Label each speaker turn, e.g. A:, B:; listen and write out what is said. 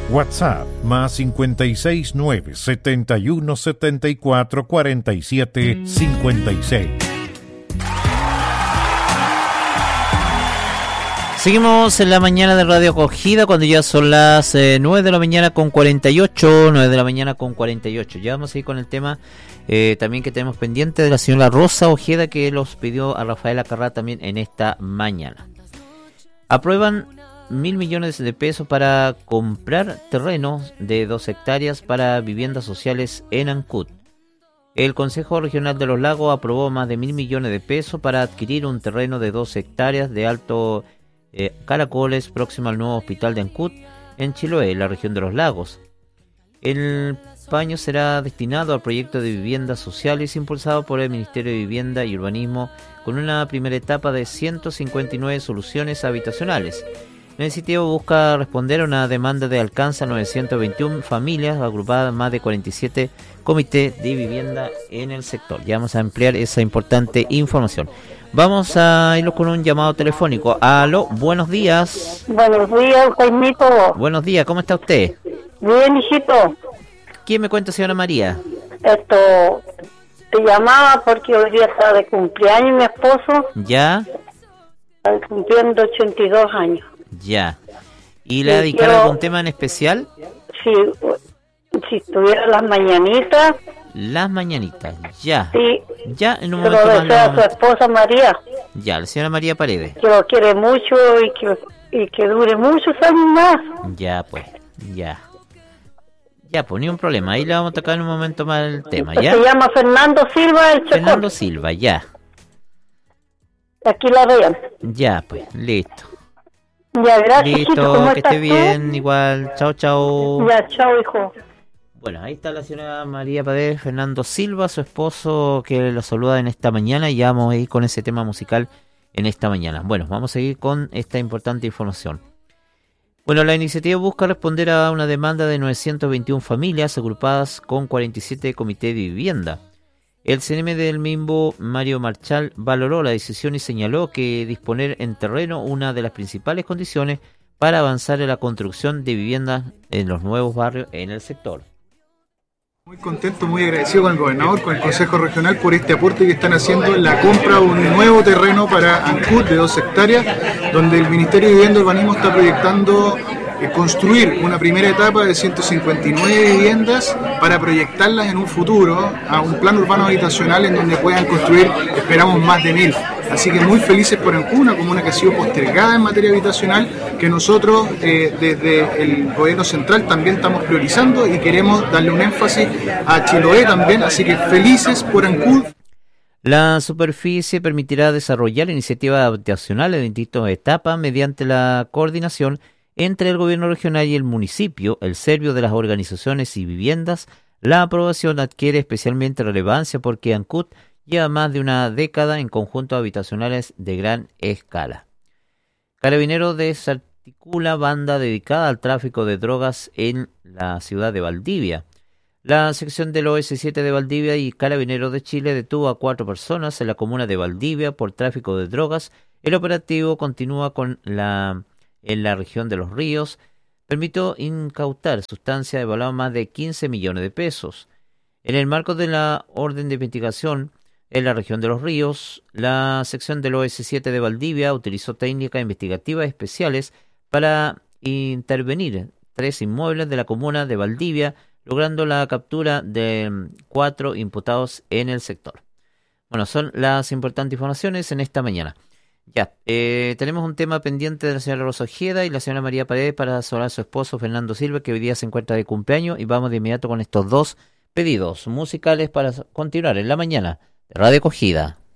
A: WhatsApp más 569 71 74 47 56.
B: Seguimos en la mañana de Radio Acogida cuando ya son las 9 de la mañana con 48, 9 de la mañana con 48. Ya vamos a ir con el tema también que tenemos pendiente de la señora Rosa Ojeda, que los pidió a Rafael Acarrá también en esta mañana. Aprueban 1.000 millones de pesos para comprar terrenos de 2 hectáreas para viviendas sociales en Ancud. El Consejo Regional de los Lagos aprobó más de 1.000 millones de pesos para adquirir un terreno de 2 hectáreas de Alto Caracoles, próximo al nuevo hospital de Ancud, en Chiloé, la región de los lagos. El paño será destinado al proyecto de viviendas sociales impulsado por el Ministerio de Vivienda y Urbanismo, con una primera etapa de 159 soluciones habitacionales. La iniciativa busca responder a una demanda de alcance a 921 familias agrupadas en más de 47 comités de vivienda en el sector. Ya vamos a ampliar esa importante información. Vamos a irnos con un llamado telefónico. Aló, buenos días.
C: Buenos días, Jaimito.
B: Buenos días, ¿cómo está usted?
C: Bien, hijito.
B: ¿Quién me cuenta, señora María?
C: Te llamaba porque hoy día está de cumpleaños mi esposo.
B: ¿Ya?
C: Está cumpliendo 82 años.
B: Ya. ¿Y le dedicar algún tema en especial?
C: Si estuviera las mañanitas.
B: Las mañanitas, ya.
C: Sí.
B: Ya, en un
C: Se
B: momento
C: lo desea a su esposa María.
B: Ya, la señora María Paredes.
C: Que lo quiere mucho y que dure muchos años más.
B: Ya, pues, ya. Ya, pues, ni un problema. Ahí le vamos a tocar en un momento más el tema, ¿ya?
C: Se llama Fernando Silva, el Chocón.
B: Fernando Silva, ya.
C: Aquí la vean.
B: Ya, pues, listo.
C: Ya, gracias,
B: listo,
C: hijito. ¿Cómo
B: que
C: estás
B: esté bien, igual. Chao, chao.
C: Ya, chao, hijo.
B: Bueno, ahí está la señora María Paredes, Fernando Silva, su esposo, que lo saluda en esta mañana, y ya vamos a ir con ese tema musical en esta mañana. Bueno, vamos a seguir con esta importante información. Bueno, la iniciativa busca responder a una demanda de 921 familias agrupadas con 47 comités de vivienda. El CNM del Mimbo, Mario Marchal, valoró la decisión y señaló que disponer en terreno una de las principales condiciones para avanzar en la construcción de viviendas en los nuevos barrios en el sector.
D: Muy contento, muy agradecido con el gobernador, con el Consejo Regional por este aporte que están haciendo en la compra de un nuevo terreno para Ancud de 2 hectáreas, donde el Ministerio de Vivienda y Urbanismo está proyectando construir una primera etapa de 159 viviendas para proyectarlas en un futuro a un plan urbano habitacional en donde puedan construir, esperamos, más de 1.000. Así que muy felices por Ancud, una comuna que ha sido postergada en materia habitacional, que nosotros desde el gobierno central también estamos priorizando y queremos darle un énfasis a Chiloé también, así que felices por Ancud.
B: La superficie permitirá desarrollar iniciativas habitacionales en distintas etapas mediante la coordinación entre el gobierno regional y el municipio, el servicio de las organizaciones y viviendas. La aprobación adquiere especialmente relevancia porque Ancud lleva más de una década en conjuntos habitacionales de gran escala. Carabineros desarticula banda dedicada al tráfico de drogas en la ciudad de Valdivia. La sección del OS7 de Valdivia y Carabineros de Chile detuvo a 4 personas en la comuna de Valdivia por tráfico de drogas. El operativo continúa en la región de Los Ríos. Permitió incautar sustancias de valor más de 15 millones de pesos. En el marco de la orden de investigación en la región de Los Ríos, la sección del OS7 de Valdivia utilizó técnicas investigativas especiales para intervenir 3 inmuebles de la comuna de Valdivia, logrando la captura de 4 imputados en el sector. Bueno, son las importantes informaciones en esta mañana. Ya, tenemos un tema pendiente de la señora Rosa Ojeda y la señora María Paredes para saludar a su esposo Fernando Silva, que hoy día se encuentra de cumpleaños, y vamos de inmediato con estos 2 pedidos musicales para continuar en la mañana de Radio Acogida.